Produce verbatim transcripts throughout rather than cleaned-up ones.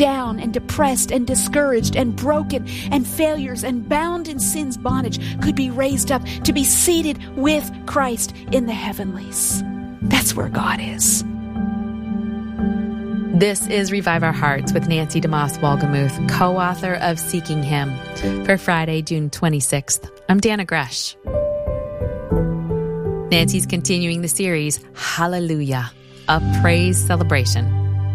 down and depressed and discouraged and broken and failures and bound in sin's bondage could be raised up to be seated with Christ in the heavenlies. That's where God is. This is Revive Our Hearts with Nancy DeMoss Wolgemuth, co-author of Seeking Him, for Friday, June twenty-sixth. I'm Dana Gresh. Nancy's continuing the series, Hallelujah, a praise celebration.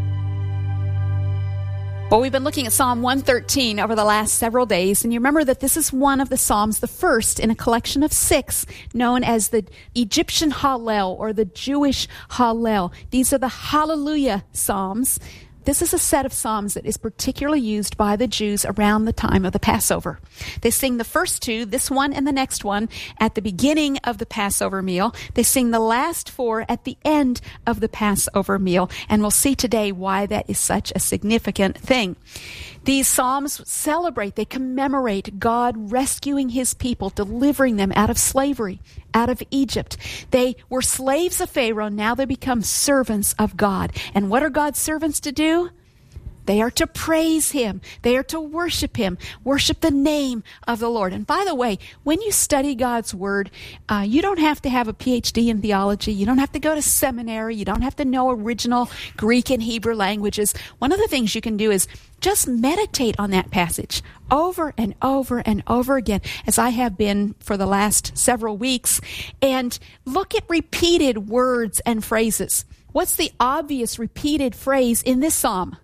Well, we've been looking at Psalm one thirteen over the last several days, and you remember that this is one of the Psalms, the first in a collection of six, known as the Egyptian Hallel or the Jewish Hallel. These are the Hallelujah Psalms. This is a set of psalms that is particularly used by the Jews around the time of the Passover. They sing the first two, this one and the next one, at the beginning of the Passover meal. They sing the last four at the end of the Passover meal. And we'll see today why that is such a significant thing. These psalms celebrate, they commemorate God rescuing his people, delivering them out of slavery, out of Egypt. They were slaves of Pharaoh. Now they become servants of God. And what are God's servants to do? They are to praise him. They are to worship him, worship the name of the Lord. And by the way, when you study God's word, uh, you don't have to have a P H D in theology. You don't have to go to seminary. You don't have to know original Greek and Hebrew languages. One of the things you can do is just meditate on that passage over and over and over again, as I have been for the last several weeks, and look at repeated words and phrases. What's the obvious repeated phrase in this psalm?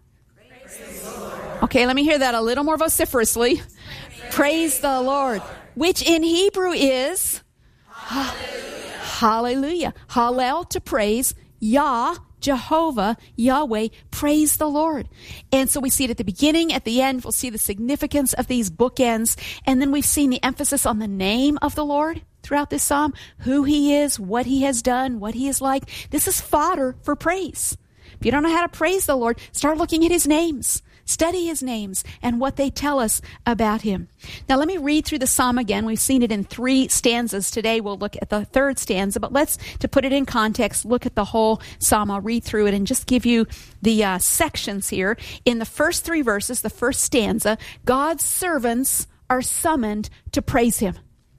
Okay, let me hear that a little more vociferously. Praise, Praise the Lord. Lord, which in Hebrew is Hallelujah. Hallelujah. Hallel, to praise, Yah, Jehovah, Yahweh, praise the Lord. And so we see it at the beginning, at the end. We'll see the significance of these bookends. And then we've seen the emphasis on the name of the Lord throughout this psalm, who he is, what he has done, what he is like. This is fodder for praise. If you don't know how to praise the Lord, start looking at his names. Study his names and what they tell us about him. Now, let me read through the psalm again. We've seen it in three stanzas. Today, we'll look at the third stanza. But let's, to put it in context, look at the whole psalm. I'll read through it and just give you the uh, sections here. In the first three verses, the first stanza, God's servants are summoned to praise him.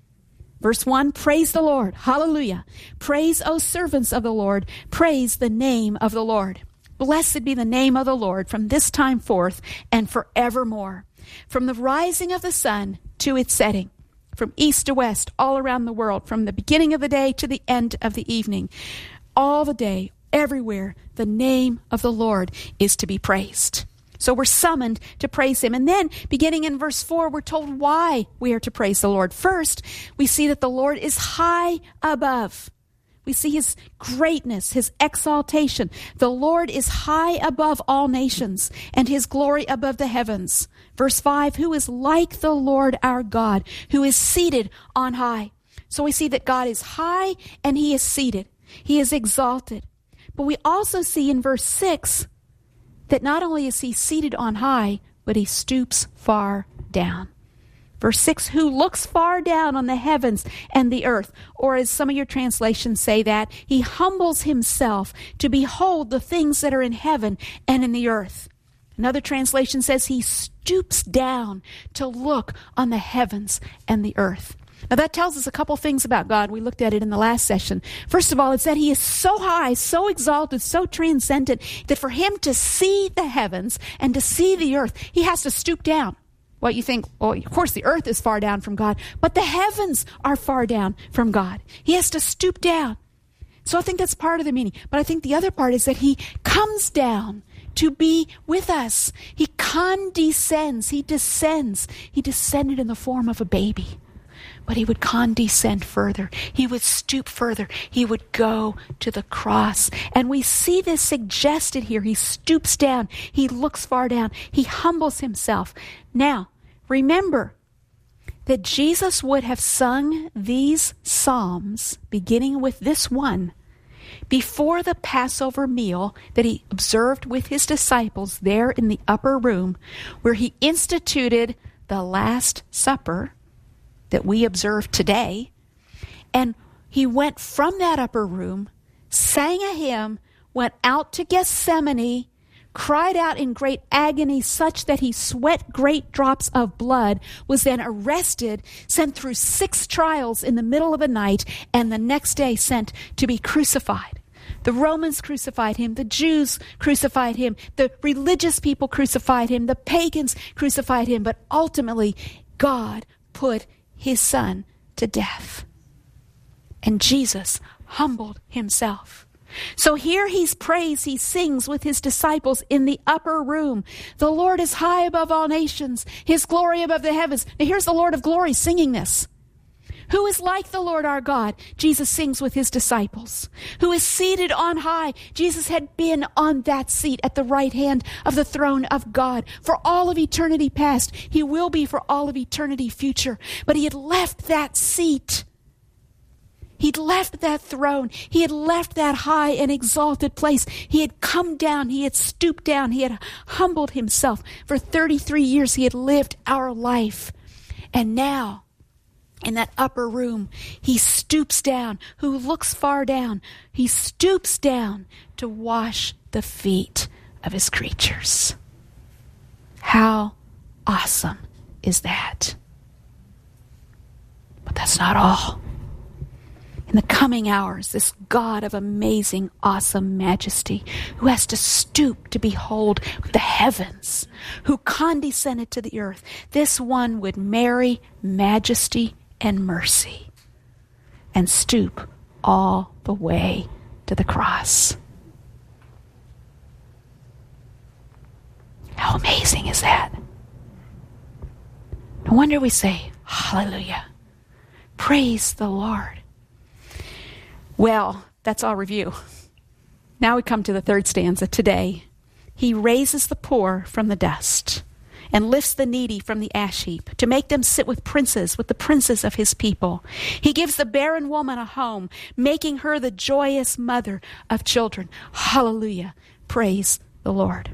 Verse one, praise the Lord. Hallelujah. Praise, O servants of the Lord. Praise the name of the Lord. Blessed be the name of the Lord from this time forth and forevermore. From the rising of the sun to its setting, from east to west, all around the world, from the beginning of the day to the end of the evening, all the day, everywhere, the name of the Lord is to be praised. So we're summoned to praise him. And then, beginning in verse four, we're told why we are to praise the Lord. First, we see that the Lord is high above. We see his greatness, his exaltation. The Lord is high above all nations, and his glory above the heavens. Verse five, who is like the Lord our God, who is seated on high. So we see that God is high and he is seated. He is exalted. But we also see in verse six that not only is he seated on high, but he stoops far down. Verse six, who looks far down on the heavens and the earth. Or as some of your translations say that, he humbles himself to behold the things that are in heaven and in the earth. Another translation says he stoops down to look on the heavens and the earth. Now that tells us a couple things about God. We looked at it in the last session. First of all, it's that he is so high, so exalted, so transcendent, that for him to see the heavens and to see the earth, he has to stoop down. Well, you think, well, of course the earth is far down from God, but the heavens are far down from God. He has to stoop down. So I think that's part of the meaning. But I think the other part is that he comes down to be with us. He condescends. He descends. He descended in the form of a baby. But he would condescend further. He would stoop further. He would go to the cross. And we see this suggested here. He stoops down. He looks far down. He humbles himself. Now, remember that Jesus would have sung these psalms, beginning with this one, before the Passover meal that he observed with his disciples there in the upper room, where he instituted the Last Supper that we observe today. And he went from that upper room, sang a hymn, went out to Gethsemane, cried out in great agony such that he sweat great drops of blood, was then arrested, sent through six trials in the middle of the night, and the next day sent to be crucified. The Romans crucified him. The Jews crucified him. The religious people crucified him. The pagans crucified him. But ultimately, God put his son to death. And Jesus humbled himself. So here he's praised, he sings with his disciples in the upper room. The Lord is high above all nations, his glory above the heavens. Now here's the Lord of glory singing this. Who is like the Lord our God? Jesus sings with his disciples. Who is seated on high? Jesus had been on that seat at the right hand of the throne of God for all of eternity past. He will be for all of eternity future. But he had left that seat. He'd left that throne. He had left that high and exalted place. He had come down. He had stooped down. He had humbled himself. For thirty-three years, he had lived our life. And now, in that upper room, he stoops down. Who looks far down? He stoops down to wash the feet of his creatures. How awesome is that? But that's not all. In the coming hours, this God of amazing, awesome majesty, who has to stoop to behold the heavens, who condescended to the earth, this one would marry majesty and mercy and stoop all the way to the cross. How amazing is that? No wonder we say, hallelujah. Praise the Lord. Well, that's our review. Now we come to the third stanza. Today, he raises the poor from the dust and lifts the needy from the ash heap to make them sit with princes, with the princes of his people. He gives the barren woman a home, making her the joyous mother of children. Hallelujah. Praise the Lord.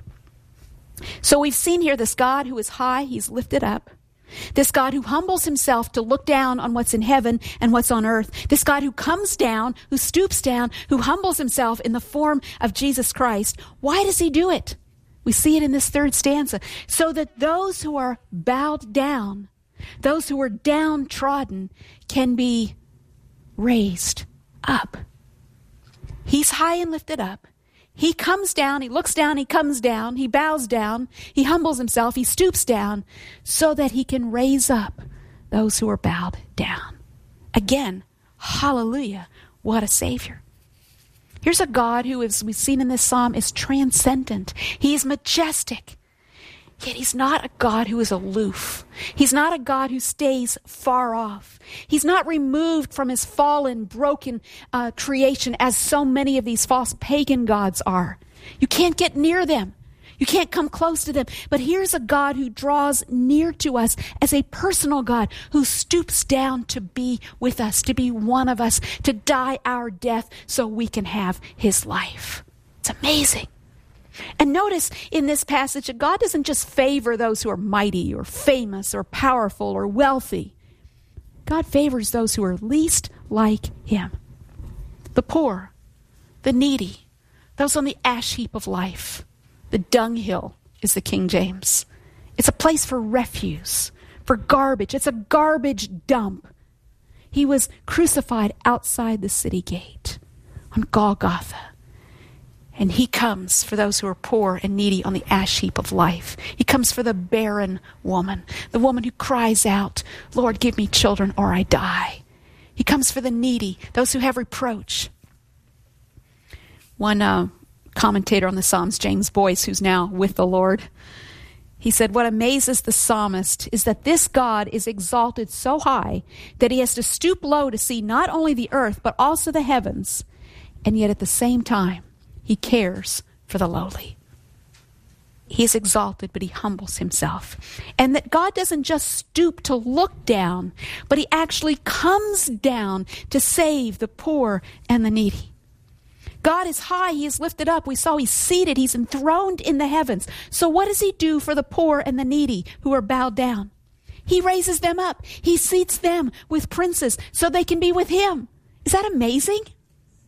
So we've seen here this God who is high, he's lifted up. This God who humbles himself to look down on what's in heaven and what's on earth. This God who comes down, who stoops down, who humbles himself in the form of Jesus Christ. Why does he do it? We see it in this third stanza. So that those who are bowed down, those who are downtrodden, can be raised up. He's high and lifted up. He comes down, he looks down, he comes down, he bows down, he humbles himself, he stoops down so that he can raise up those who are bowed down. Again, hallelujah, what a Savior. Here's a God who, as we've seen in this psalm, is transcendent. He is majestic. Yet he's not a God who is aloof. He's not a God who stays far off. He's not removed from his fallen, broken uh, creation as so many of these false pagan gods are. You can't get near them. You can't come close to them. But here's a God who draws near to us as a personal God, who stoops down to be with us, to be one of us, to die our death so we can have his life. It's amazing. And notice in this passage that God doesn't just favor those who are mighty or famous or powerful or wealthy. God favors those who are least like him. The poor, the needy, those on the ash heap of life. The dunghill is the King James. It's a place for refuse, for garbage. It's a garbage dump. He was crucified outside the city gate on Golgotha. And he comes for those who are poor and needy on the ash heap of life. He comes for the barren woman, the woman who cries out, Lord, give me children or I die. He comes for the needy, those who have reproach. One uh, commentator on the Psalms, James Boyce, who's now with the Lord, he said, what amazes the psalmist is that this God is exalted so high that he has to stoop low to see not only the earth, but also the heavens. And yet at the same time, he cares for the lowly. He is exalted, but he humbles himself. And that God doesn't just stoop to look down, but he actually comes down to save the poor and the needy. God is high, he is lifted up. We saw he's seated, he's enthroned in the heavens. So what does he do for the poor and the needy who are bowed down? He raises them up. He seats them with princes so they can be with him. Is that amazing?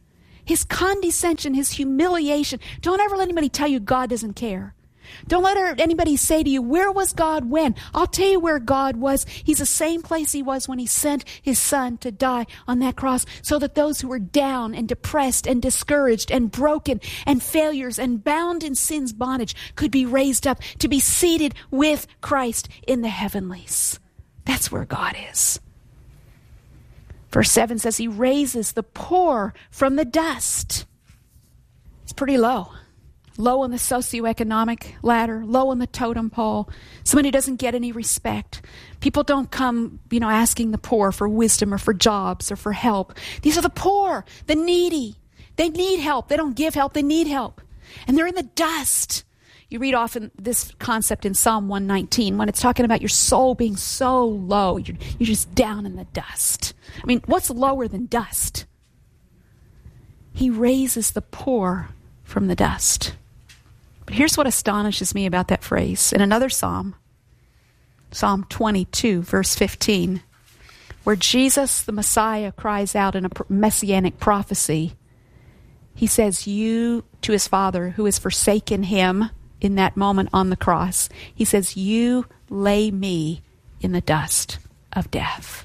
his condescension, his humiliation. Don't ever let anybody tell you God doesn't care. Don't let anybody say to you, where was God when? I'll tell you where God was. He's the same place he was when he sent his son to die on that cross, so that those who were down and depressed and discouraged and broken and failures and bound in sin's bondage could be raised up to be seated with Christ in the heavenlies. That's where God is. Verse seven says he raises the poor from the dust. It's pretty low. Low on the socioeconomic ladder, low on the totem pole, someone who doesn't get any respect. People don't come, you know, asking the poor for wisdom or for jobs or for help. These are the poor, the needy. They need help. They don't give help. They need help. And they're in the dust. You read often this concept in Psalm one nineteen when it's talking about your soul being so low. You're, you're just down in the dust. I mean, what's lower than dust? He raises the poor from the dust. But here's what astonishes me about that phrase. In another psalm, Psalm twenty-two, verse fifteen, where Jesus, the Messiah, cries out in a messianic prophecy, he says, you, to his Father who has forsaken him in that moment on the cross, he says, you lay me in the dust of death.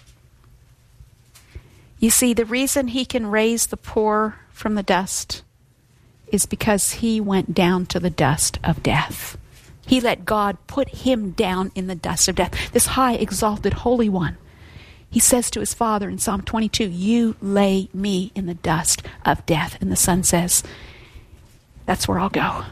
You see, the reason he can raise the poor from the dust is because he went down to the dust of death. He let God put him down in the dust of death. This high, exalted, holy one. He says to his Father in Psalm twenty-two, you lay me in the dust of death. And the Son says, that's where I'll go.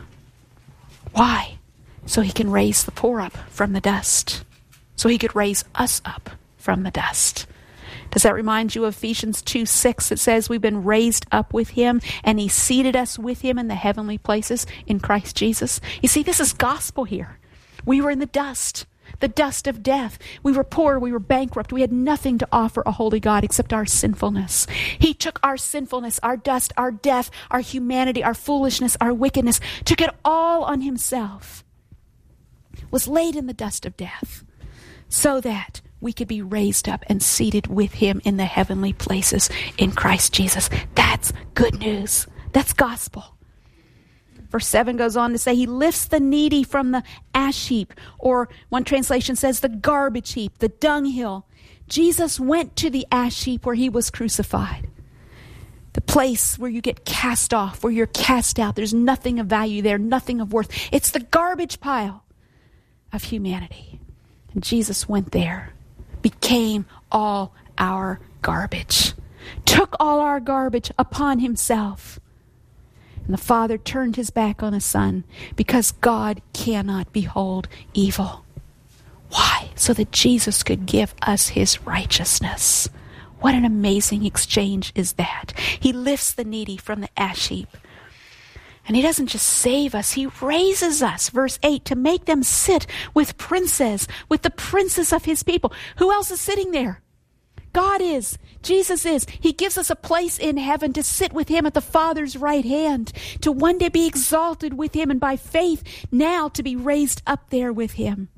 Why? So he can raise the poor up from the dust. So he could raise us up from the dust. Does that remind you of Ephesians two six? It says we've been raised up with him and he seated us with him in the heavenly places in Christ Jesus. You see, this is gospel here. We were in the dust, the dust of death. We were poor, we were bankrupt. We had nothing to offer a holy God except our sinfulness. He took our sinfulness, our dust, our death, our humanity, our foolishness, our wickedness, took it all on himself, was laid in the dust of death, so that we could be raised up and seated with him in the heavenly places in Christ Jesus. That's good news. That's gospel. Verse seven goes on to say, he lifts the needy from the ash heap, or one translation says the garbage heap, the dunghill. Jesus went to the ash heap where he was crucified. The place where you get cast off, where you're cast out. There's nothing of value there, nothing of worth. It's the garbage pile of humanity. And Jesus went there, became all our garbage, took all our garbage upon himself. And the Father turned his back on his Son because God cannot behold evil. Why? So that Jesus could give us his righteousness. What an amazing exchange is that. He lifts the needy from the ash heap. And he doesn't just save us, he raises us, verse eight, to make them sit with princes, with the princes of his people. Who else is sitting there? God is. Jesus is. He gives us a place in heaven to sit with him at the Father's right hand, to one day be exalted with him, and by faith now to be raised up there with him.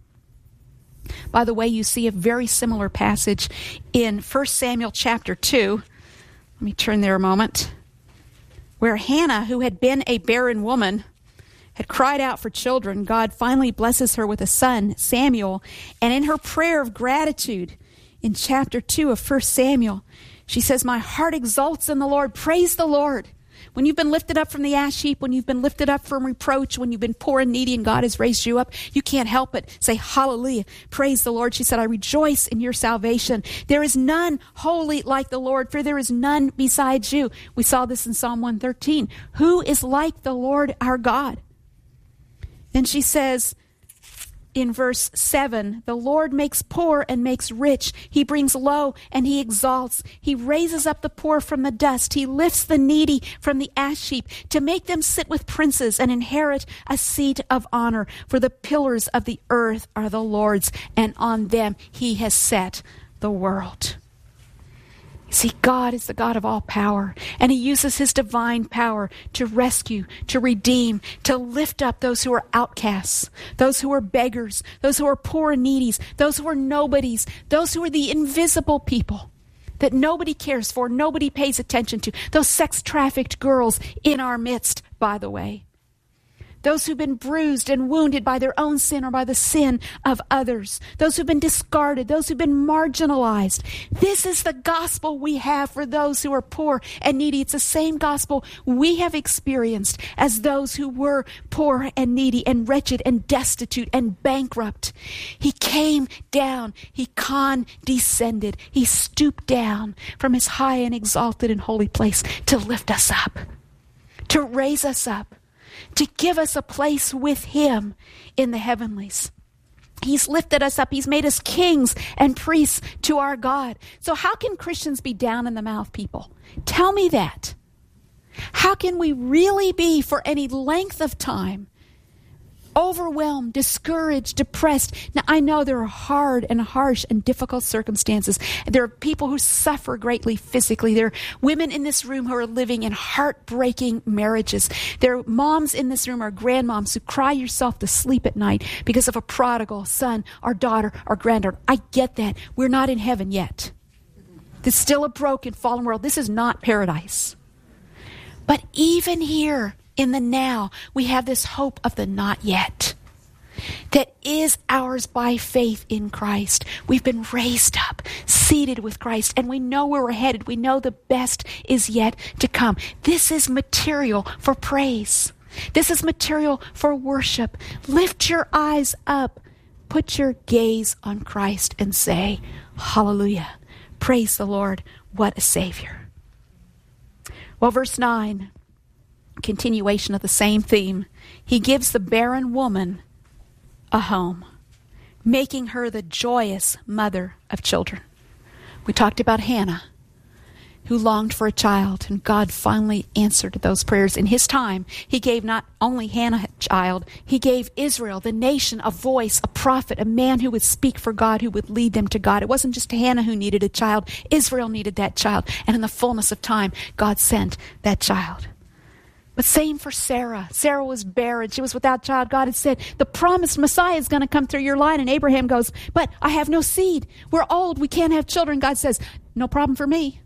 By the way, you see a very similar passage in First Samuel chapter two. Let me turn there a moment. Where Hannah, who had been a barren woman, had cried out for children. God finally blesses her with a son, Samuel. And in her prayer of gratitude, in chapter two of First Samuel, she says, my heart exults in the Lord. Praise the Lord. When you've been lifted up from the ash heap, when you've been lifted up from reproach, when you've been poor and needy and God has raised you up, you can't help but say, hallelujah, praise the Lord. She said, I rejoice in your salvation. There is none holy like the Lord, for there is none besides you. We saw this in Psalm one thirteen. Who is like the Lord our God? Then she says, in verse seven, the Lord makes poor and makes rich. He brings low and he exalts. He raises up the poor from the dust. He lifts the needy from the ash heap to make them sit with princes and inherit a seat of honor. For the pillars of the earth are the Lord's, and on them he has set the world. See, God is the God of all power, and he uses his divine power to rescue, to redeem, to lift up those who are outcasts, those who are beggars, those who are poor and needy, those who are nobodies, those who are the invisible people. that nobody cares for, nobody pays attention to. Those sex-trafficked girls in our midst, by the way. Those who've been bruised and wounded by their own sin or by the sin of others. Those who've been discarded. Those who've been marginalized. This is the gospel we have for those who are poor and needy. It's the same gospel we have experienced as those who were poor and needy and wretched and destitute and bankrupt. He came down. He condescended. He stooped down from his high and exalted and holy place to lift us up, to raise us up, to give us a place with him in the heavenlies. He's lifted us up. He's made us kings and priests to our God. So how can Christians be down in the mouth people? Tell me that. How can we really be for any length of time overwhelmed, discouraged, depressed? Now, I know there are hard and harsh and difficult circumstances. There are people who suffer greatly physically. There are women in this room who are living in heartbreaking marriages. There are moms in this room or grandmoms who cry yourself to sleep at night because of a prodigal son or daughter or granddaughter. I get that. We're not in heaven yet. There's still a broken, fallen world. This is not paradise. But even here, in the now, we have this hope of the not yet that is ours by faith in Christ. We've been raised up, seated with Christ, and we know where we're headed. We know the best is yet to come. This is material for praise. This is material for worship. Lift your eyes up. Put your gaze on Christ and say, hallelujah. Praise the Lord. What a Savior. Well, verse nine. Continuation of the same theme. He gives the barren woman a home, making her the joyous mother of children. We talked about Hannah, who longed for a child, and God finally answered those prayers. In his time, he gave not only Hannah a child, he gave Israel, the nation, a voice, a prophet, a man who would speak for God, who would lead them to God. It wasn't just Hannah who needed a child. Israel needed that child. And in the fullness of time, God sent that child. But same for Sarah. Sarah was barren. She was without child. God had said, the promised Messiah is going to come through your line. And Abraham goes, but I have no seed. We're old. We can't have children. God says, no problem for me.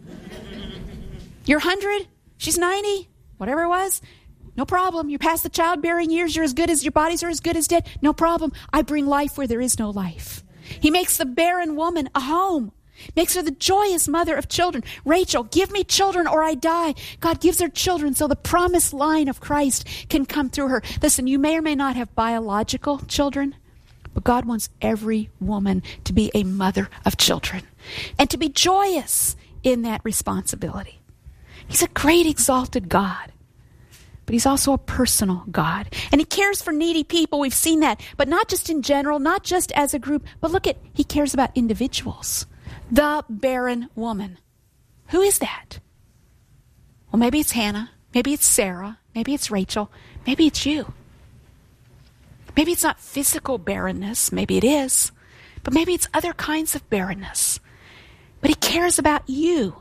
You're one hundred. She's ninety. Whatever it was. No problem. You're past the childbearing years. You're as good as, your bodies are as good as dead. No problem. I bring life where there is no life. He makes the barren woman a home. Makes her the joyous mother of children. Rachel, give me children or I die. God gives her children so the promised line of Christ can come through her. Listen, you may or may not have biological children, but God wants every woman to be a mother of children and to be joyous in that responsibility. He's a great exalted God, but he's also a personal God. And he cares for needy people. We've seen that, but not just in general, not just as a group, but look at, he cares about individuals. The barren woman. Who is that? Well, maybe it's Hannah. Maybe it's Sarah. Maybe it's Rachel. Maybe it's you. Maybe it's not physical barrenness. Maybe it is. But maybe it's other kinds of barrenness. But he cares about you.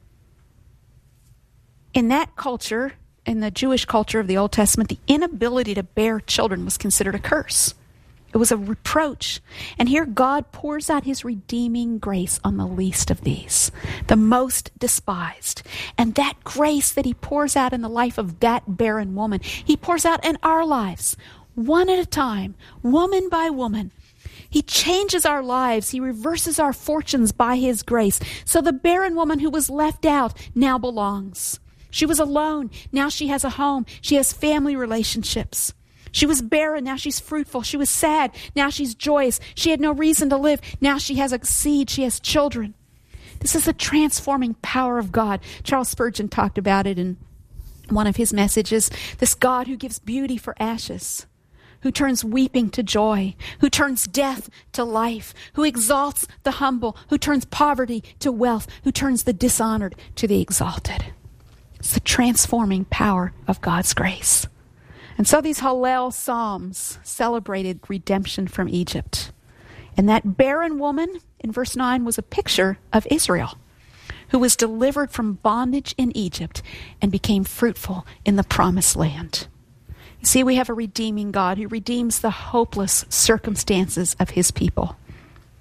In that culture, in the Jewish culture of the Old Testament, the inability to bear children was considered a curse. It was a reproach. And here God pours out his redeeming grace on the least of these, the most despised. And that grace that he pours out in the life of that barren woman, he pours out in our lives, one at a time, woman by woman. He changes our lives. He reverses our fortunes by his grace. So the barren woman who was left out now belongs. She was alone. Now she has a home. She has family relationships. She was barren, now she's fruitful. She was sad, now she's joyous. She had no reason to live, now she has a seed, she has children. This is the transforming power of God. Charles Spurgeon talked about it in one of his messages. This God who gives beauty for ashes, who turns weeping to joy, who turns death to life, who exalts the humble, who turns poverty to wealth, who turns the dishonored to the exalted. It's the transforming power of God's grace. And so these Hallel Psalms celebrated redemption from Egypt. And that barren woman in verse nine was a picture of Israel, who was delivered from bondage in Egypt and became fruitful in the promised land. You see, we have a redeeming God who redeems the hopeless circumstances of his people.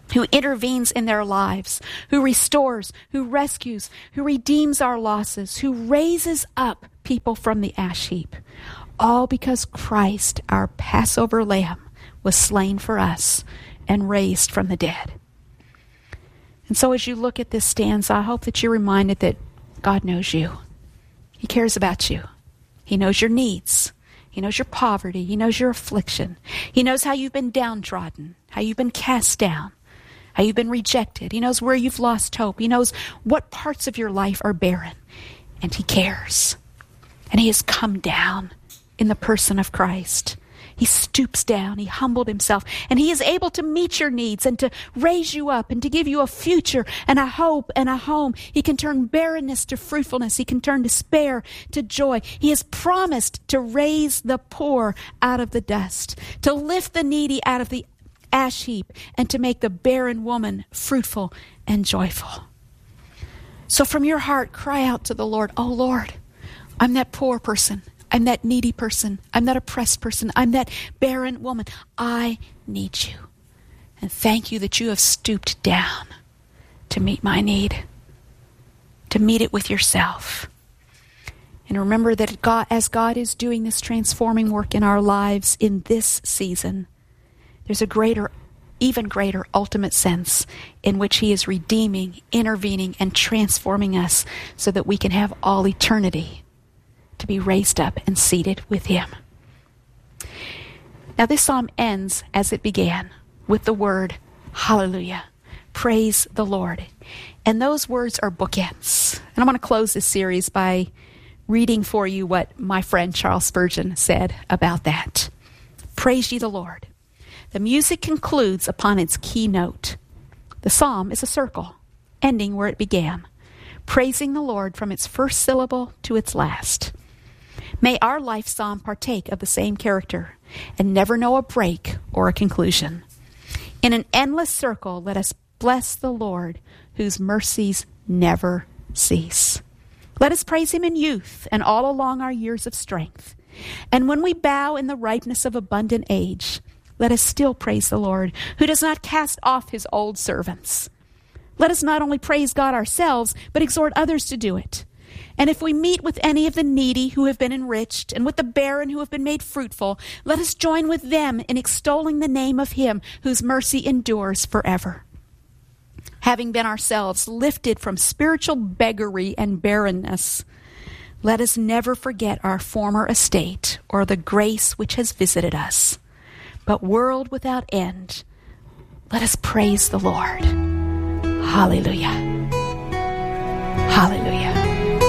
who intervenes in their lives, who restores, who rescues, who redeems our losses, who raises up people from the ash heap. All because Christ, our Passover lamb, was slain for us and raised from the dead. And so as you look at this stanza, I hope that you're reminded that God knows you. He cares about you. He knows your needs. He knows your poverty. He knows your affliction. He knows how you've been downtrodden, how you've been cast down, how you've been rejected. He knows where you've lost hope. He knows what parts of your life are barren. And He cares. And He has come down in the person of Christ. He stoops down, He humbled Himself, and He is able to meet your needs and to raise you up and to give you a future and a hope and a home. He can turn barrenness to fruitfulness. He can turn despair to joy. He has promised to raise the poor out of the dust, to lift the needy out of the ash heap, and to make the barren woman fruitful and joyful. So from your heart, cry out to the Lord, "Oh Lord, I'm that poor person. I'm that needy person. I'm that oppressed person. I'm that barren woman. I need you. And thank you that you have stooped down to meet my need, to meet it with yourself." And remember that God, as God is doing this transforming work in our lives in this season, there's a greater, even greater ultimate sense in which He is redeeming, intervening, and transforming us so that we can have all eternity to be raised up and seated with Him. Now this psalm ends as it began, with the word hallelujah. Praise the Lord. And those words are bookends. And I want to close this series by reading for you what my friend Charles Spurgeon said about that. Praise ye the Lord. The music concludes upon its key note. The psalm is a circle, ending where it began, praising the Lord from its first syllable to its last. May our life psalm partake of the same character and never know a break or a conclusion. In an endless circle, let us bless the Lord, whose mercies never cease. Let us praise Him in youth and all along our years of strength. And when we bow in the ripeness of abundant age, let us still praise the Lord, who does not cast off His old servants. Let us not only praise God ourselves, but exhort others to do it. And if we meet with any of the needy who have been enriched, and with the barren who have been made fruitful, let us join with them in extolling the name of Him whose mercy endures forever. Having been ourselves lifted from spiritual beggary and barrenness, let us never forget our former estate or the grace which has visited us. But world without end, let us praise the Lord. Hallelujah. Hallelujah.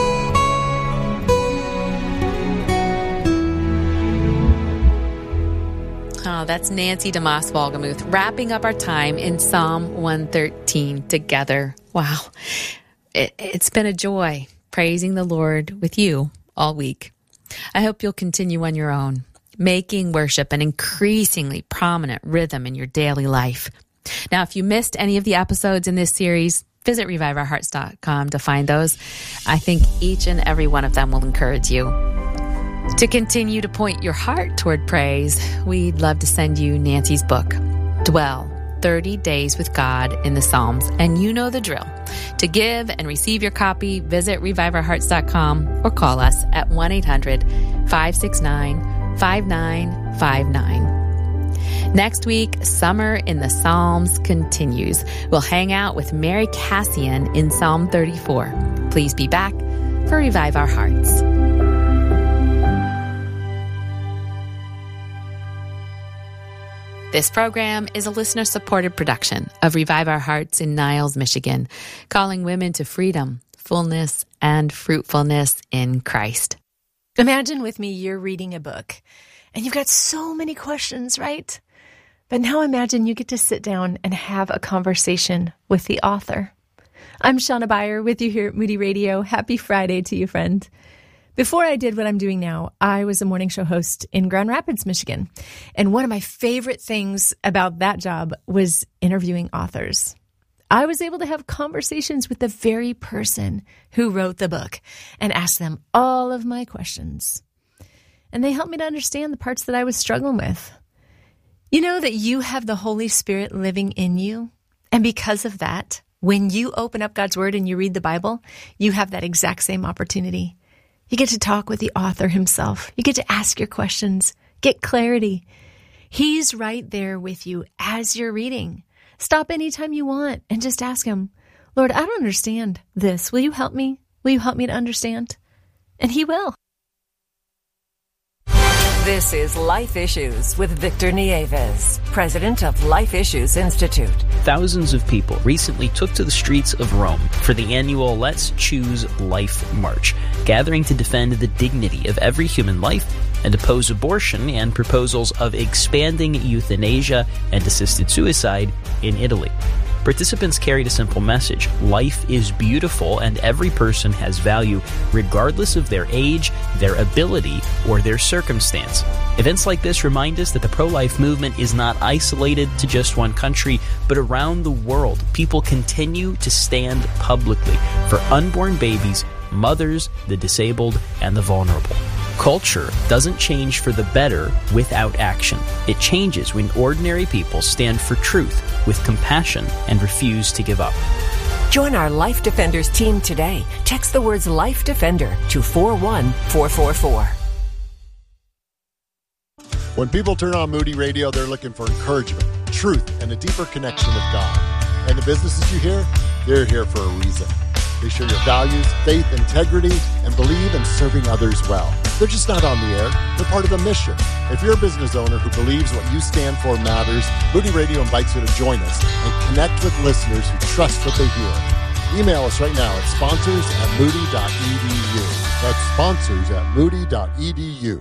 Oh, that's Nancy DeMoss Wolgemuth wrapping up our time in Psalm one thirteen together. Wow. It, it's been a joy praising the Lord with you all week. I hope you'll continue on your own, making worship an increasingly prominent rhythm in your daily life. Now, if you missed any of the episodes in this series, visit revive our hearts dot com to find those. I think each and every one of them will encourage you. To continue to point your heart toward praise, we'd love to send you Nancy's book, Dwell, thirty days with God in the Psalms. And you know the drill. To give and receive your copy, visit revive our hearts dot com or call us at one eight hundred five six nine five nine five nine. Next week, Summer in the Psalms continues. We'll hang out with Mary Cassian in Psalm thirty-four. Please be back for Revive Our Hearts. This program is a listener-supported production of Revive Our Hearts in Niles, Michigan, calling women to freedom, fullness, and fruitfulness in Christ. Imagine with me you're reading a book, and you've got so many questions, right? But now imagine you get to sit down and have a conversation with the author. I'm Shauna Beyer with you here at Moody Radio. Happy Friday to you, friend. Before I did what I'm doing now, I was a morning show host in Grand Rapids, Michigan. And one of my favorite things about that job was interviewing authors. I was able to have conversations with the very person who wrote the book and ask them all of my questions. And they helped me to understand the parts that I was struggling with. You know that you have the Holy Spirit living in you, And because of that, when you open up God's Word and you read the Bible, you have that exact same opportunity. You get to talk with the author himself. You get to ask your questions, get clarity. He's right there with you as you're reading. Stop anytime you want and just ask him, Lord, I don't understand this. Will you help me? Will you help me to understand? And he will. This is Life Issues with Victor Nieves, president of Life Issues Institute. Thousands of people recently took to the streets of Rome for the annual Let's Choose Life March, gathering to defend the dignity of every human life and oppose abortion and proposals of expanding euthanasia and assisted suicide in Italy. Participants carried a simple message: life is beautiful and every person has value, regardless of their age, their ability, or their circumstance. Events like this remind us that the pro-life movement is not isolated to just one country, but around the world, people continue to stand publicly for unborn babies, mothers, the disabled, and the vulnerable. Culture doesn't change for the better without action. It changes when ordinary people stand for truth with compassion and refuse to give up. Join our Life Defenders team today. Text the words Life Defender to four one four four four. When people turn on Moody Radio, they're looking for encouragement, truth, and a deeper connection with God. And the businesses you hear, they're here for a reason. They share your values, faith, integrity, and believe in serving others well. They're just not on the air. They're part of the mission. If you're a business owner who believes what you stand for matters, Moody Radio invites you to join us and connect with listeners who trust what they hear. Email us right now at sponsors at moody dot e d u. That's sponsors at moody dot e d u.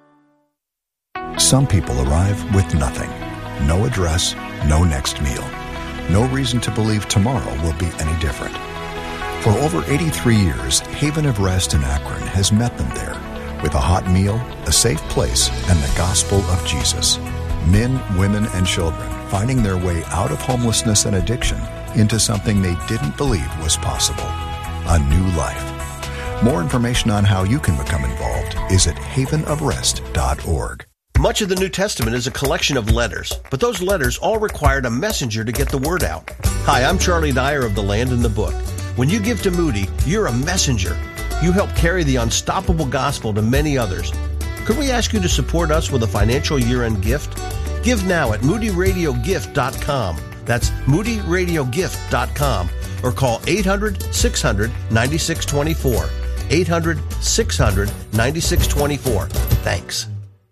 Some people arrive with nothing. No address, no next meal. No reason to believe tomorrow will be any different. For over eighty-three years, Haven of Rest in Akron has met them there with a hot meal, a safe place, and the gospel of Jesus. Men, women, and children finding their way out of homelessness and addiction into something they didn't believe was possible, a new life. More information on how you can become involved is at haven of rest dot org. Much of the New Testament is a collection of letters, but those letters all required a messenger to get the word out. Hi, I'm Charlie Dyer of The Land and the Book. When you give to Moody, you're a messenger. You help carry the unstoppable gospel to many others. Could we ask you to support us with a financial year-end gift? Give now at moody radio gift dot com. That's moody radio gift dot com. Or call eight hundred, six hundred, ninety-six twenty-four. eight hundred, six hundred, ninety-six twenty-four. Thanks.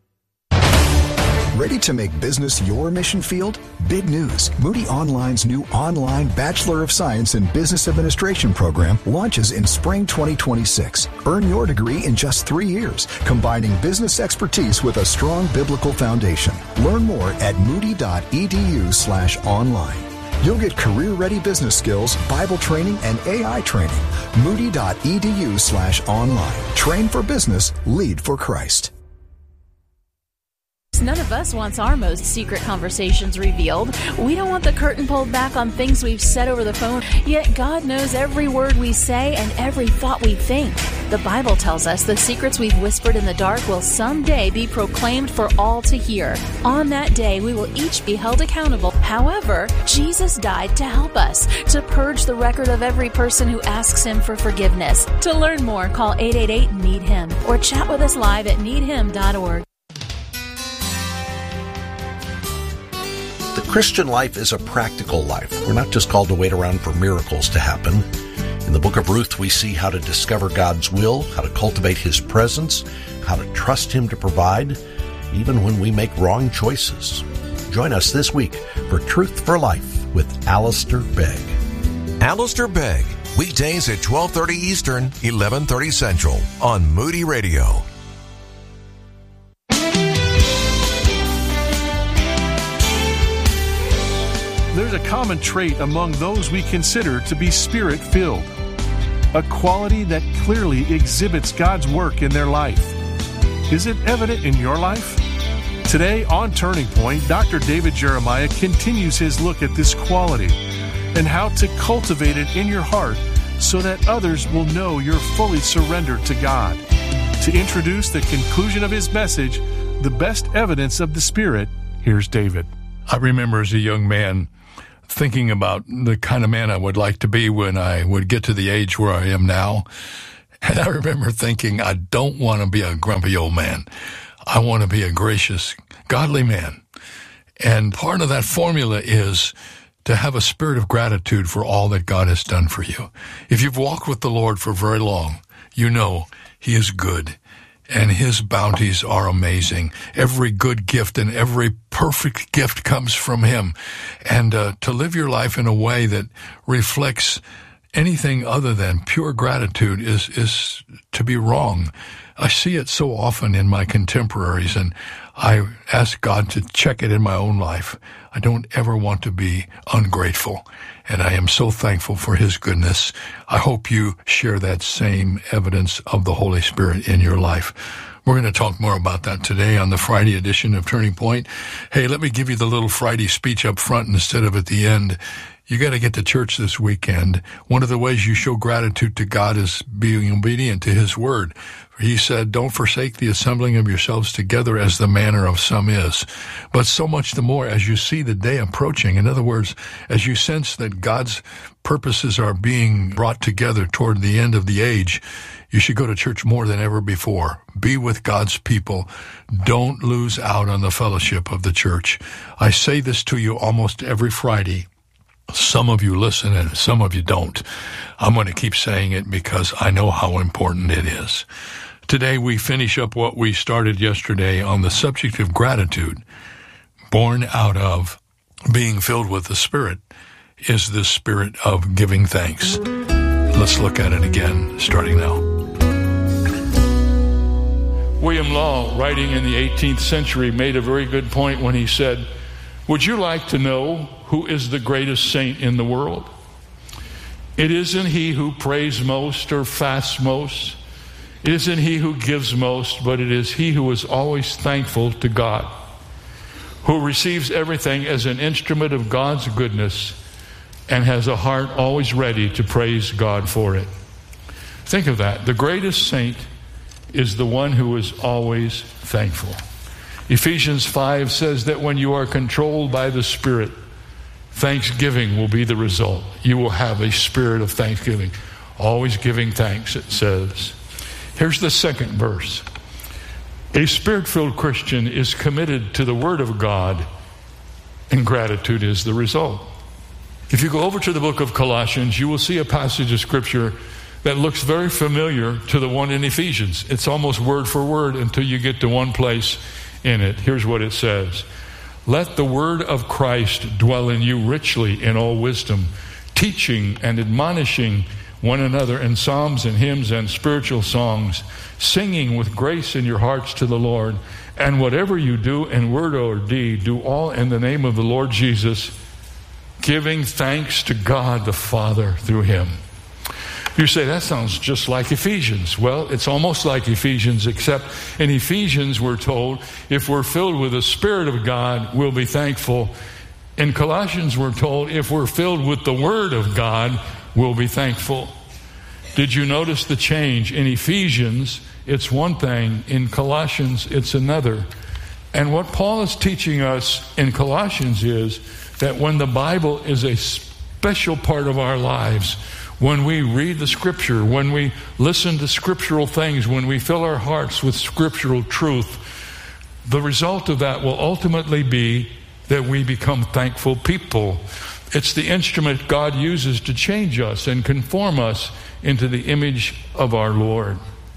Ready to make business your mission field? Big news. Moody Online's new online Bachelor of Science in Business Administration program launches in spring twenty twenty-six. Earn your degree in just three years, combining business expertise with a strong biblical foundation. Learn more at moody dot e d u slash online. You'll get career-ready business skills, Bible training, and A I training. moody dot e d u slash online. Train for business, lead for Christ. None of us wants our most secret conversations revealed. We don't want the curtain pulled back on things we've said over the phone, yet God knows every word we say and every thought we think. The Bible tells us the secrets we've whispered in the dark will someday be proclaimed for all to hear. On that day, we will each be held accountable. However, Jesus died to help us, to purge the record of every person who asks Him for forgiveness. To learn more, call eight eight eight, need him or chat with us live at need him dot org. The Christian life is a practical life. We're not just called to wait around for miracles to happen. In the book of Ruth, we see how to discover God's will, how to cultivate His presence, how to trust Him to provide, even when we make wrong choices. Join us this week for Truth for Life with Alistair Begg. Alistair Begg, weekdays at twelve thirty Eastern, eleven thirty Central on Moody Radio. There's a common trait among those we consider to be Spirit-filled, a quality that clearly exhibits God's work in their life. Is it evident in your life? Today on Turning Point, Doctor David Jeremiah continues his look at this quality and how to cultivate it in your heart so that others will know you're fully surrendered to God. To introduce the conclusion of his message, The Best Evidence of the Spirit, here's David. I remember as a young man thinking about the kind of man I would like to be when I would get to the age where I am now. And I remember thinking, I don't want to be a grumpy old man. I want to be a gracious, godly man. And part of that formula is to have a spirit of gratitude for all that God has done for you. If you've walked with the Lord for very long, you know He is good, and His bounties are amazing. Every good gift and every perfect gift comes from Him. And uh, to live your life in a way that reflects anything other than pure gratitude is is to be wrong. I see it so often in my contemporaries, and I ask God to check it in my own life. I don't ever want to be ungrateful, and I am so thankful for His goodness. I hope you share that same evidence of the Holy Spirit in your life. We're going to talk more about that today on the Friday edition of Turning Point. Hey, let me give you the little Friday speech up front instead of at the end. You got to get to church this weekend. One of the ways you show gratitude to God is being obedient to His word. He said, don't forsake the assembling of yourselves together as the manner of some is. But so much the more as you see the day approaching. In other words, as you sense that God's purposes are being brought together toward the end of the age, you should go to church more than ever before. Be with God's people. Don't lose out on the fellowship of the church. I say this to you almost every Friday. Some of you listen and some of you don't. I'm going to keep saying it because I know how important it is. Today we finish up what we started yesterday on the subject of gratitude. Born out of being filled with the Spirit is the spirit of giving thanks. Let's look at it again, starting now. William Law, writing in the eighteenth century, made a very good point when he said, would you like to know who is the greatest saint in the world? It isn't he who prays most or fasts most. It isn't he who gives most, but it is he who is always thankful to God, who receives everything as an instrument of God's goodness and has a heart always ready to praise God for it. Think of that. The greatest saint is the one who is always thankful. Ephesians five says that when you are controlled by the Spirit, thanksgiving will be the result. You will have a spirit of thanksgiving. Always giving thanks, it says. Here's the second verse. A Spirit-filled Christian is committed to the Word of God, and gratitude is the result. If you go over to the book of Colossians, you will see a passage of Scripture that looks very familiar to the one in Ephesians. It's almost word for word until you get to one place in it. Here's what it says. Let the word of Christ dwell in you richly in all wisdom, teaching and admonishing one another in psalms and hymns and spiritual songs, singing with grace in your hearts to the Lord. And whatever you do in word or deed, do all in the name of the Lord Jesus, giving thanks to God the Father through Him. You say, that sounds just like Ephesians. Well, it's almost like Ephesians, except in Ephesians we're told if we're filled with the Spirit of God, we'll be thankful. In Colossians we're told if we're filled with the Word of God, we'll be thankful. Did you notice the change? In Ephesians, it's one thing. In Colossians, it's another. And what Paul is teaching us in Colossians is that when the Bible is a special part of our lives, when we read the Scripture, when we listen to scriptural things, when we fill our hearts with scriptural truth, the result of that will ultimately be that we become thankful people. It's the instrument God uses to change us and conform us into the image of our Lord.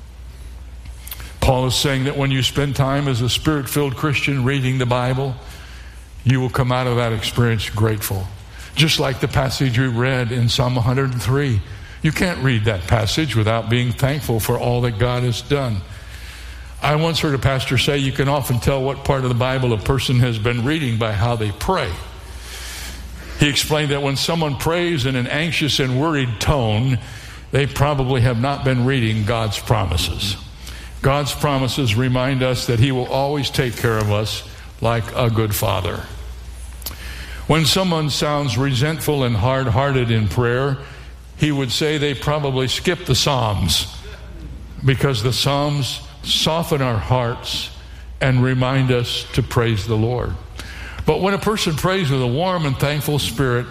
Paul is saying that when you spend time as a Spirit-filled Christian reading the Bible, you will come out of that experience grateful. Just like the passage we read in Psalm one hundred three. You can't read that passage without being thankful for all that God has done. I once heard a pastor say you can often tell what part of the Bible a person has been reading by how they pray. He explained that when someone prays in an anxious and worried tone, they probably have not been reading God's promises. God's promises remind us that He will always take care of us like a good father. When someone sounds resentful and hard-hearted in prayer, he would say they probably skip the Psalms, because the Psalms soften our hearts and remind us to praise the Lord. But when a person prays with a warm and thankful spirit,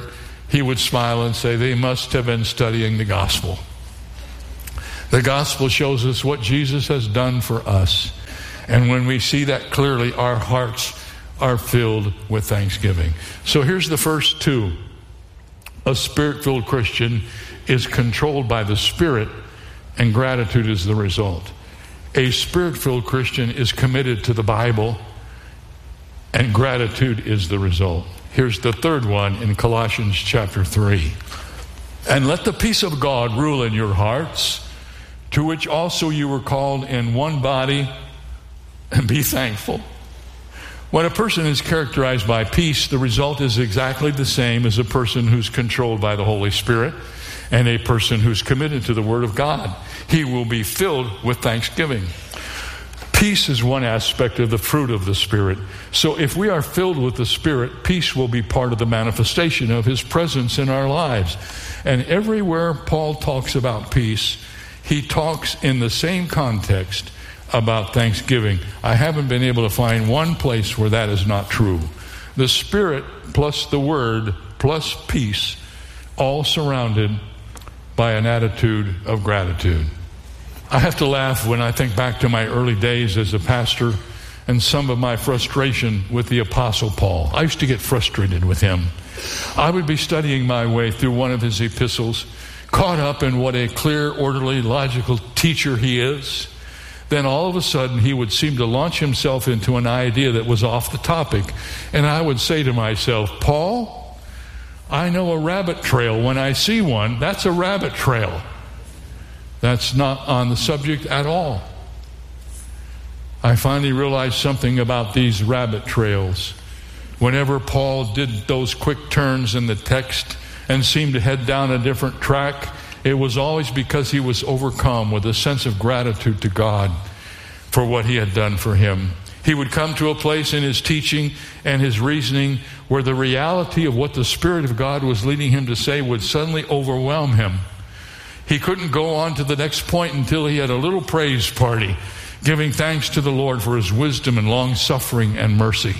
he would smile and say, they must have been studying the gospel. The gospel shows us what Jesus has done for us. And when we see that clearly, our hearts are filled with thanksgiving. So here's the first two. A Spirit-filled Christian is controlled by the Spirit, and gratitude is the result. A Spirit-filled Christian is committed to the Bible, and gratitude is the result. Here's the third one in Colossians chapter three. And let the peace of God rule in your hearts, to which also you were called in one body, and be thankful. When a person is characterized by peace, the result is exactly the same as a person who's controlled by the Holy Spirit and a person who's committed to the Word of God. He will be filled with thanksgiving. Peace is one aspect of the fruit of the Spirit. So if we are filled with the Spirit, peace will be part of the manifestation of His presence in our lives. And everywhere Paul talks about peace, he talks in the same context about thanksgiving. I haven't been able to find one place where that is not true. The Spirit plus the Word plus peace, all surrounded by an attitude of gratitude. I have to laugh when I think back to my early days as a pastor and some of my frustration with the Apostle Paul. I used to get frustrated with him. I would be studying my way through one of his epistles, caught up in what a clear, orderly, logical teacher he is. Then all of a sudden he would seem to launch himself into an idea that was off the topic. And I would say to myself, Paul, I know a rabbit trail. When I see one, that's a rabbit trail. That's not on the subject at all. I finally realized something about these rabbit trails. Whenever Paul did those quick turns in the text and seemed to head down a different track, it was always because he was overcome with a sense of gratitude to God for what he had done for him. He would come to a place in his teaching and his reasoning where the reality of what the Spirit of God was leading him to say would suddenly overwhelm him. He couldn't go on to the next point until he had a little praise party, giving thanks to the Lord for His wisdom and long suffering and mercy.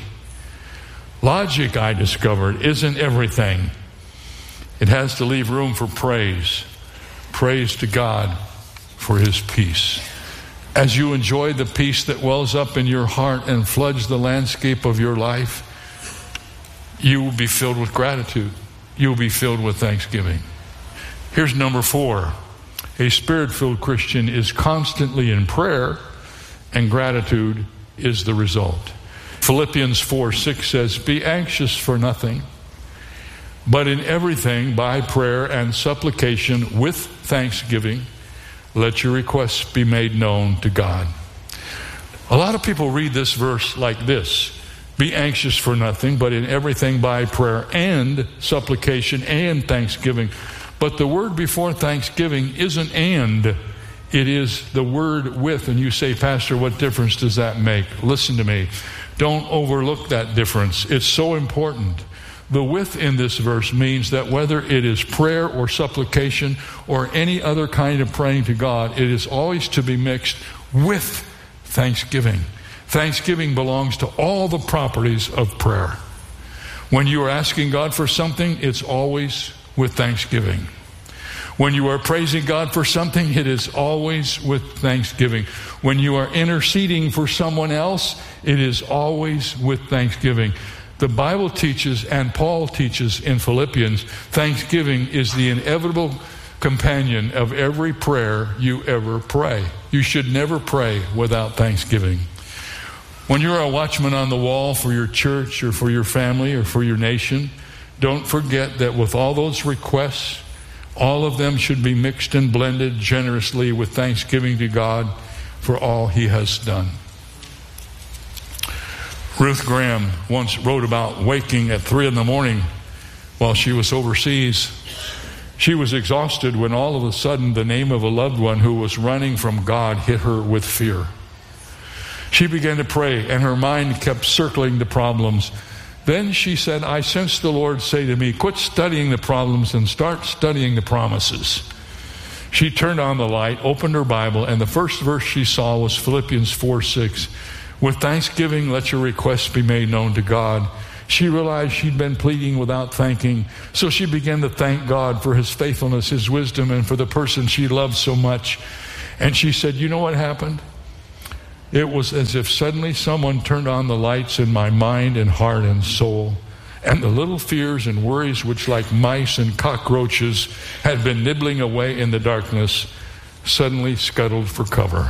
Logic, I discovered, isn't everything. It has to leave room for praise. Praise to God for His peace. As you enjoy the peace that wells up in your heart and floods the landscape of your life, you will be filled with gratitude. You will be filled with thanksgiving. Here's number four. A Spirit-filled Christian is constantly in prayer, and gratitude is the result. Philippians four six says, be anxious for nothing, but in everything by prayer and supplication with thanksgiving, let your requests be made known to God. A lot of people read this verse like this. Be anxious for nothing, but in everything by prayer and supplication and thanksgiving. But the word before thanksgiving isn't and, it is the word with. And you say, Pastor, what difference does that make? Listen to me. Don't overlook that difference. It's so important. The with in this verse means that whether it is prayer or supplication or any other kind of praying to God, it is always to be mixed with thanksgiving. Thanksgiving belongs to all the properties of prayer. When you are asking God for something, it's always with thanksgiving. When you are praising God for something, it is always with thanksgiving. When you are interceding for someone else, it is always with thanksgiving. The Bible teaches, and Paul teaches in Philippians, thanksgiving is the inevitable companion of every prayer you ever pray. You should never pray without thanksgiving. When you're a watchman on the wall for your church or for your family or for your nation, don't forget that with all those requests, all of them should be mixed and blended generously with thanksgiving to God for all He has done. Ruth Graham once wrote about waking at three in the morning while she was overseas. She was exhausted when all of a sudden the name of a loved one who was running from God hit her with fear. She began to pray, and her mind kept circling the problems. Then she said, I sensed the Lord say to me, quit studying the problems and start studying the promises. She turned on the light, opened her Bible, and the first verse she saw was Philippians four six. With thanksgiving, let your requests be made known to God. She realized she'd been pleading without thanking, so she began to thank God for his faithfulness, his wisdom, and for the person she loved so much. And she said, you know what happened? It was as if suddenly someone turned on the lights in my mind and heart and soul, and the little fears and worries which like mice and cockroaches had been nibbling away in the darkness suddenly scuttled for cover.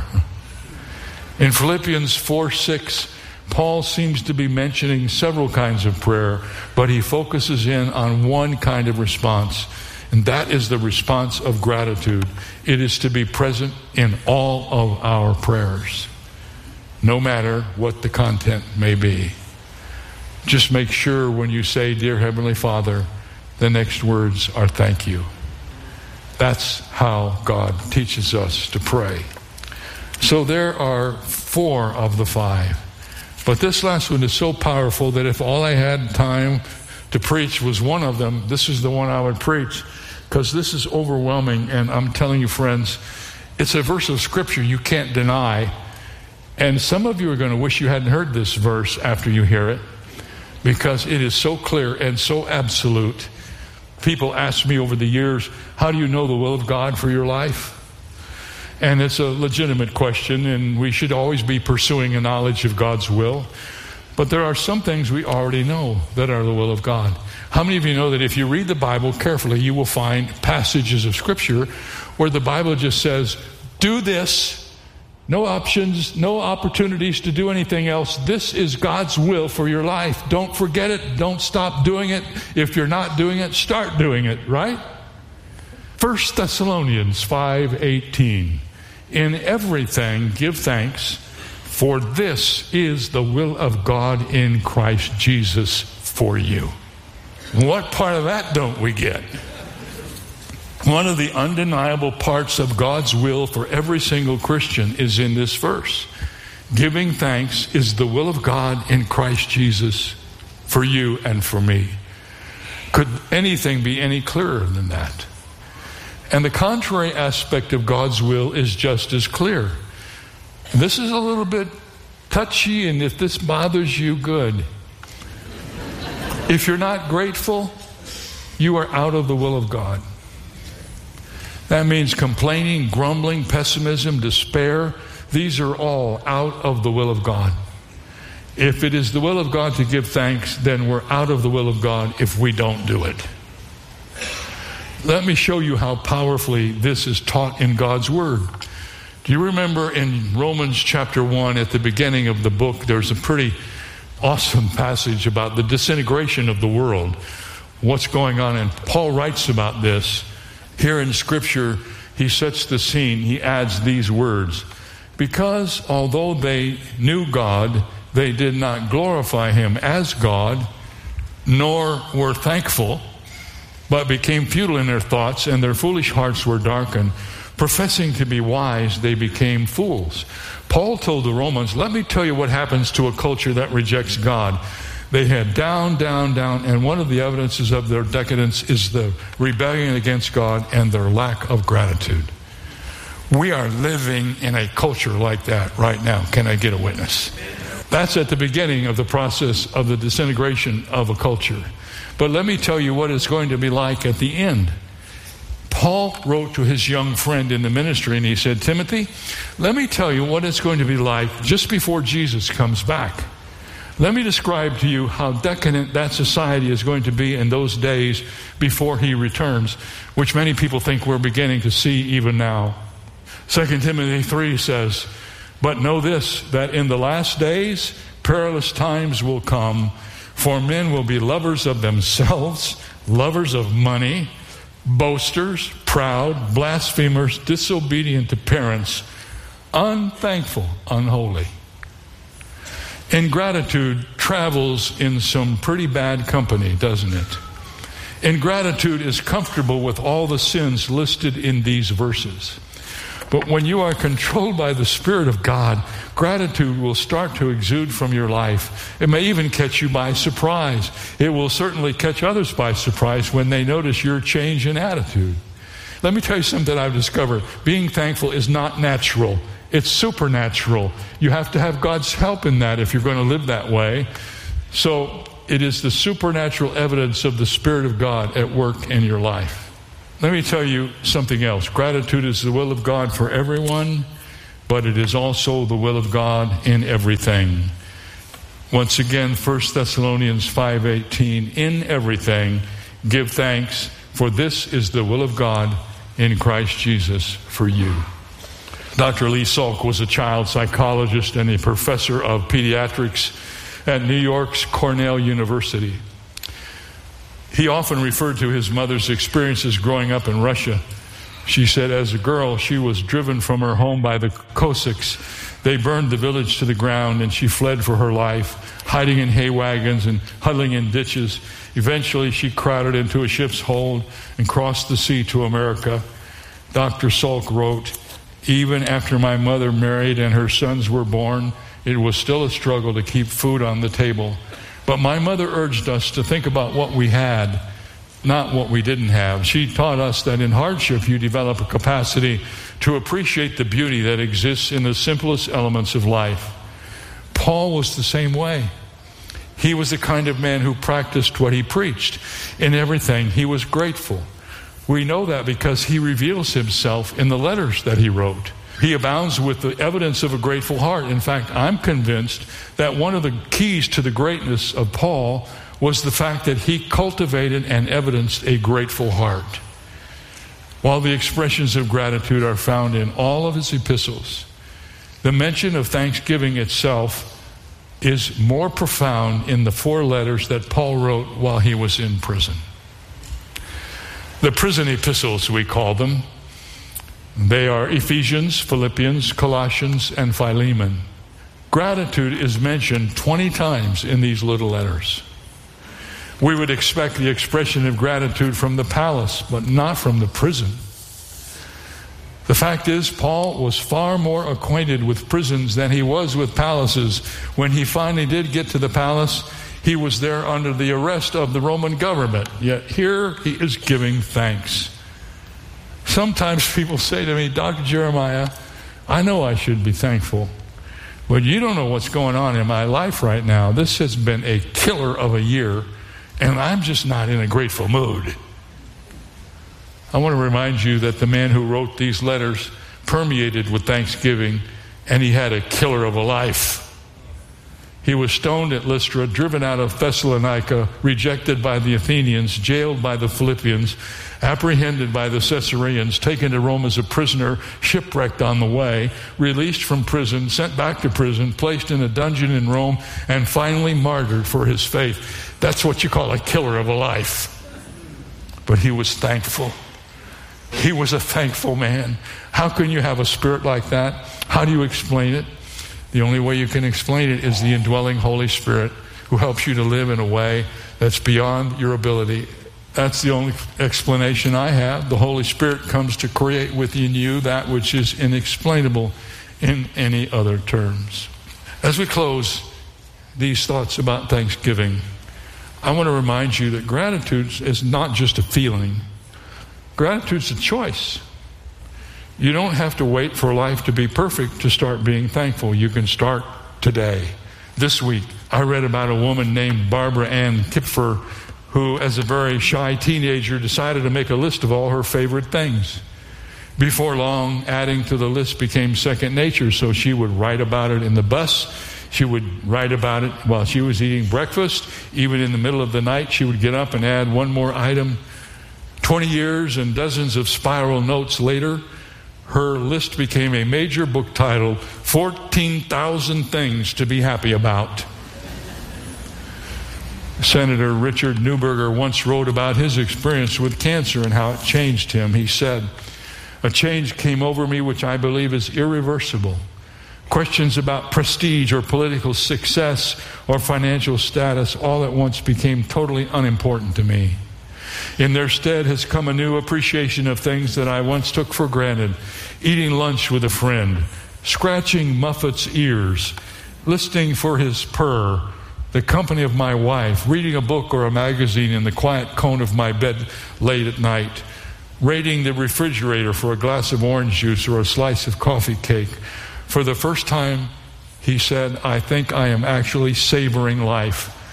In Philippians four six, Paul seems to be mentioning several kinds of prayer, but he focuses in on one kind of response, and that is the response of gratitude. It is to be present in all of our prayers, no matter what the content may be. Just make sure when you say, Dear Heavenly Father, the next words are thank you. That's how God teaches us to pray. So there are four of the five. But this last one is so powerful that if all I had time to preach was one of them, this is the one I would preach, because this is overwhelming. And I'm telling you, friends, it's a verse of Scripture you can't deny. And some of you are going to wish you hadn't heard this verse after you hear it, because it is so clear and so absolute. People ask me over the years, how do you know the will of God for your life? And it's a legitimate question, and we should always be pursuing a knowledge of God's will. But there are some things we already know that are the will of God. How many of you know that if you read the Bible carefully, you will find passages of Scripture where the Bible just says, do this, no options, no opportunities to do anything else. This is God's will for your life. Don't forget it. Don't stop doing it. If you're not doing it, start doing it, right? First Thessalonians five eighteen. In everything give thanks, for this is the will of God in Christ Jesus for you. What part of that don't we get? One of the undeniable parts of God's will for every single Christian is in this verse. Giving thanks is the will of God in Christ Jesus for you and for me. Could anything be any clearer than that? And the contrary aspect of God's will is just as clear. This is a little bit touchy, and if this bothers you, good. If you're not grateful, you are out of the will of God. That means complaining, grumbling, pessimism, despair. These are all out of the will of God. If it is the will of God to give thanks, then we're out of the will of God if we don't do it. Let me show you how powerfully this is taught in God's Word. Do you remember in Romans chapter one, at the beginning of the book, there's a pretty awesome passage about the disintegration of the world, what's going on, and Paul writes about this. Here in Scripture, he sets the scene. He adds these words, because although they knew God, they did not glorify him as God, nor were thankful, but became futile in their thoughts, and their foolish hearts were darkened. Professing to be wise, they became fools. Paul told the Romans, let me tell you what happens to a culture that rejects God. They head down, down, down, and one of the evidences of their decadence is the rebellion against God and their lack of gratitude. We are living in a culture like that right now. Can I get a witness? That's at the beginning of the process of the disintegration of a culture. But let me tell you what it's going to be like at the end. Paul wrote to his young friend in the ministry, and he said, Timothy, let me tell you what it's going to be like just before Jesus comes back. Let me describe to you how decadent that society is going to be in those days before he returns, which many people think we're beginning to see even now. Second Timothy three says, but know this, that in the last days perilous times will come, for men will be lovers of themselves, lovers of money, boasters, proud, blasphemers, disobedient to parents, unthankful, unholy. Ingratitude travels in some pretty bad company, doesn't it? Ingratitude is comfortable with all the sins listed in these verses. But when you are controlled by the Spirit of God, gratitude will start to exude from your life. It may even catch you by surprise. It will certainly catch others by surprise when they notice your change in attitude. Let me tell you something that I've discovered. Being thankful is not natural. It's supernatural. You have to have God's help in that if you're going to live that way. So it is the supernatural evidence of the Spirit of God at work in your life. Let me tell you something else. Gratitude is the will of God for everyone, but it is also the will of God in everything. Once again, First Thessalonians five eighteen, in everything give thanks, for this is the will of God in Christ Jesus for you. Doctor Lee Salk was a child psychologist and a professor of pediatrics at New York's Cornell University. He often referred to his mother's experiences growing up in Russia. She said as a girl, she was driven from her home by the Cossacks. They burned the village to the ground, and she fled for her life, hiding in hay wagons and huddling in ditches. Eventually, she crowded into a ship's hold and crossed the sea to America. Doctor Salk wrote, even after my mother married and her sons were born, it was still a struggle to keep food on the table. But my mother urged us to think about what we had, not what we didn't have. She taught us that in hardship you develop a capacity to appreciate the beauty that exists in the simplest elements of life. Paul was the same way. He was the kind of man who practiced what he preached. In everything, he was grateful. We know that because he reveals himself in the letters that he wrote. He abounds with the evidence of a grateful heart. In fact, I'm convinced that one of the keys to the greatness of Paul was the fact that he cultivated and evidenced a grateful heart. While the expressions of gratitude are found in all of his epistles, the mention of thanksgiving itself is more profound in the four letters that Paul wrote while he was in prison. The prison epistles, we call them. They are Ephesians, Philippians, Colossians, and Philemon. Gratitude is mentioned twenty times in these little letters. We would expect the expression of gratitude from the palace, but not from the prison. The fact is, Paul was far more acquainted with prisons than he was with palaces. When he finally did get to the palace, he was there under the arrest of the Roman government. Yet here he is giving thanks. Sometimes people say to me, Doctor Jeremiah, I know I should be thankful, but you don't know what's going on in my life right now. This has been a killer of a year, and I'm just not in a grateful mood. I want to remind you that the man who wrote these letters permeated with thanksgiving, and he had a killer of a life. He was stoned at Lystra, driven out of Thessalonica, rejected by the Athenians, jailed by the Philippians, apprehended by the Caesareans, taken to Rome as a prisoner, shipwrecked on the way, released from prison, sent back to prison, placed in a dungeon in Rome, and finally martyred for his faith. That's what you call a killer of a life. But he was thankful. He was a thankful man. How can you have a spirit like that? How do you explain it? The only way you can explain it is the indwelling Holy Spirit who helps you to live in a way that's beyond your ability. That's the only explanation I have. The Holy Spirit comes to create within you that which is inexplainable in any other terms. As we close these thoughts about Thanksgiving, I want to remind you that gratitude is not just a feeling. Gratitude's a choice. You don't have to wait for life to be perfect to start being thankful. You can start today. This week, I read about a woman named Barbara Ann Kipfer who, as a very shy teenager, decided to make a list of all her favorite things. Before long, adding to the list became second nature, so she would write about it in the bus. She would write about it while she was eating breakfast. Even in the middle of the night, she would get up and add one more item. Twenty years and dozens of spiral notes later, her list became a major book titled fourteen thousand Things to Be Happy About. Senator Richard Neuberger once wrote about his experience with cancer and how it changed him. He said, "A change came over me which I believe is irreversible. Questions about prestige or political success or financial status all at once became totally unimportant to me. In their stead has come a new appreciation of things that I once took for granted. Eating lunch with a friend, scratching Muffet's ears, listening for his purr, the company of my wife, reading a book or a magazine in the quiet cone of my bed late at night, raiding the refrigerator for a glass of orange juice or a slice of coffee cake. For the first time," he said, "I think I am actually savoring life.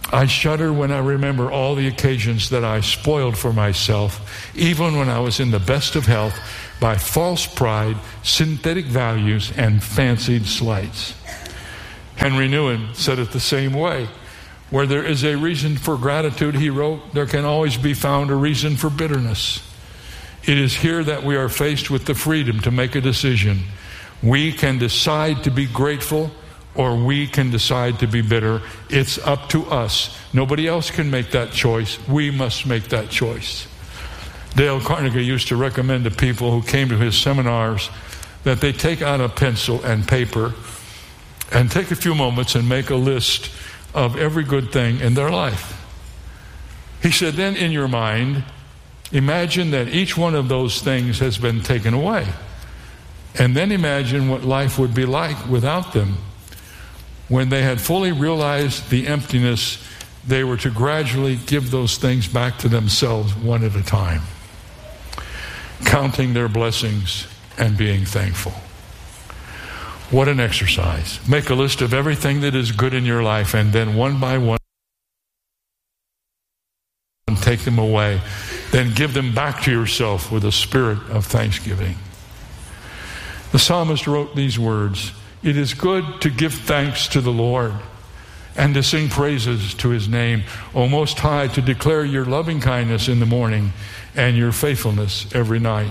I shudder when I remember all the occasions that I spoiled for myself, even when I was in the best of health, by false pride, synthetic values, and fancied slights. Henry Nouwen said it the same way. Where there is a reason for gratitude, he wrote, there can always be found a reason for bitterness. It is here that we are faced with the freedom to make a decision. We can decide to be grateful, or we can decide to be bitter. It's up to us. Nobody else can make that choice. We must make that choice. Dale Carnegie used to recommend to people who came to his seminars that they take out a pencil and paper and take a few moments and make a list of every good thing in their life. He said, then in your mind, imagine that each one of those things has been taken away. And then imagine what life would be like without them. When they had fully realized the emptiness, they were to gradually give those things back to themselves one at a time, counting their blessings and being thankful. What an exercise. Make a list of everything that is good in your life, and then one by one take them away. Then give them back to yourself with a spirit of thanksgiving. The psalmist wrote these words, "It is good to give thanks to the Lord and to sing praises to his name, O Most High, to declare your loving kindness in the morning and your faithfulness every night."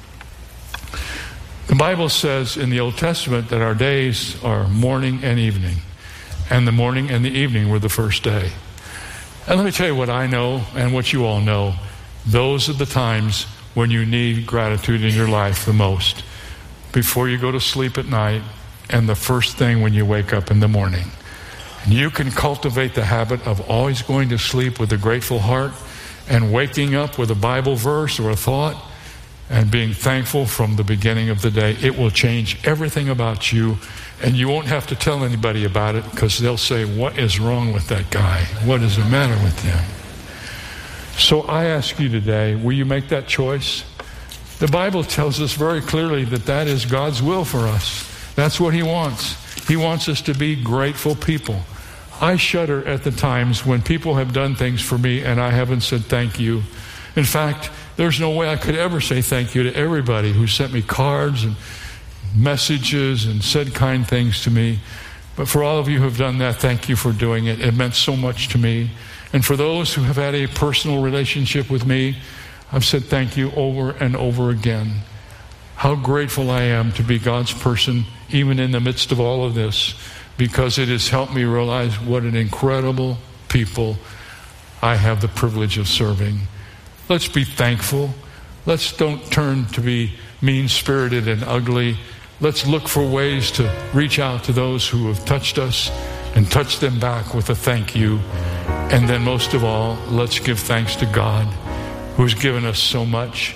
The Bible says in the Old Testament that our days are morning and evening, and the morning and the evening were the first day. And let me tell you what I know and what you all know. Those are the times when you need gratitude in your life the most. Before you go to sleep at night, and the first thing when you wake up in the morning. And you can cultivate the habit of always going to sleep with a grateful heart and waking up with a Bible verse or a thought and being thankful from the beginning of the day. It will change everything about you, and you won't have to tell anybody about it, because they'll say, what is wrong with that guy? What is the matter with him? So I ask you today, will you make that choice? The Bible tells us very clearly that that is God's will for us. That's what he wants. He wants us to be grateful people. I shudder at the times when people have done things for me and I haven't said thank you. In fact, there's no way I could ever say thank you to everybody who sent me cards and messages and said kind things to me. But for all of you who have done that, thank you for doing it. It meant so much to me. And for those who have had a personal relationship with me, I've said thank you over and over again. How grateful I am to be God's person, even in the midst of all of this, because it has helped me realize what an incredible people I have the privilege of serving. Let's be thankful. Let's don't turn to be mean-spirited and ugly. Let's look for ways to reach out to those who have touched us and touch them back with a thank you. And then most of all, let's give thanks to God, who's given us so much.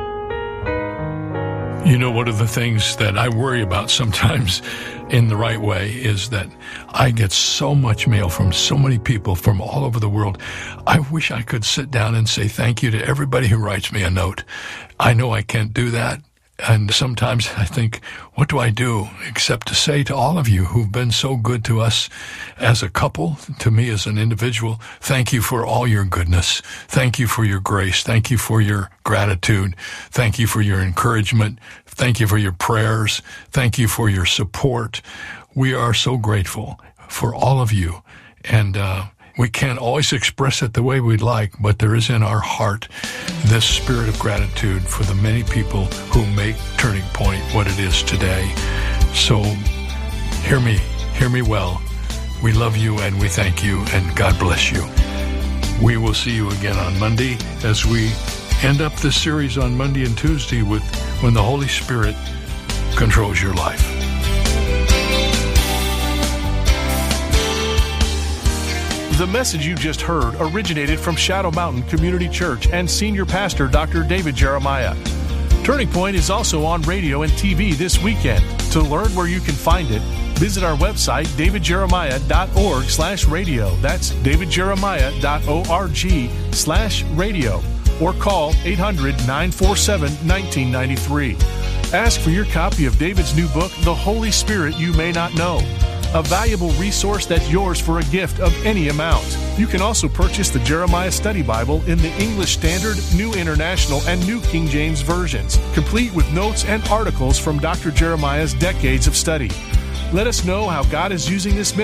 You know, one of the things that I worry about sometimes in the right way is that I get so much mail from so many people from all over the world. I wish I could sit down and say thank you to everybody who writes me a note. I know I can't do that. And sometimes I think, what do I do except to say to all of you who've been so good to us as a couple, to me as an individual, thank you for all your goodness. Thank you for your grace. Thank you for your gratitude. Thank you for your encouragement. Thank you for your prayers. Thank you for your support. We are so grateful for all of you. And uh, we can't always express it the way we'd like, but there is in our heart this spirit of gratitude for the many people who make Turning Point what it is today. So hear me, hear me well. We love you and we thank you, and God bless you. We will see you again on Monday as we end up this series on Monday and Tuesday with When the Holy Spirit Controls Your Life. The message you just heard originated from Shadow Mountain Community Church and Senior Pastor Doctor David Jeremiah. Turning Point is also on radio and T V this weekend. To learn where you can find it, visit our website, davidjeremiah.org slash radio. That's davidjeremiah.org slash radio. Or call eight hundred, nine four seven, one nine nine three. Ask for your copy of David's new book, The Holy Spirit You May Not Know. a valuable resource that's yours for a gift of any amount. You can also purchase the Jeremiah Study Bible in the English Standard, New International, and New King James versions, complete with notes and articles from Doctor Jeremiah's decades of study. Let us know how God is using this ministry